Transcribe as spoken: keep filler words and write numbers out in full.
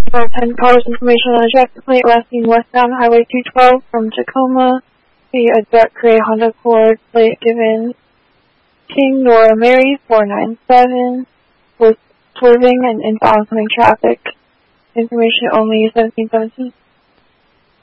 ten cars information on a traffic plate lasting westbound Highway two twelve from Tacoma. A dark gray Honda Accord plate given King Nora Mary four nine seven was swerving and in oncoming traffic. Information only seventeen seventeen.